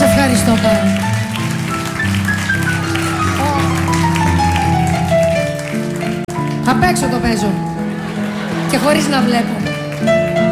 ευχαριστώ πάρα. Απ' έξω το παίζω και χωρίς να βλέπω.